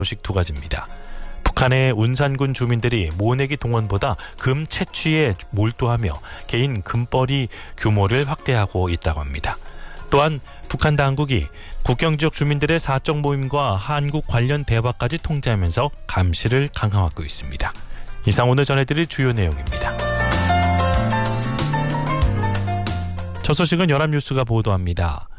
소식 두 가지입니다. 북한의 운산군 주민들이 모내기 동원보다 금 채취에 몰두하며 개인 금벌이 규모를 확대하고 있다고 합니다. 또한 북한 당국이 국경 지역 주민들의 사적 모임과 한국 관련 대화까지 통제하면서 감시를 강화하고 있습니다. 이상 오늘 전해드릴 주요 내용입니다. 첫 소식은 연합뉴스가 보도합니다.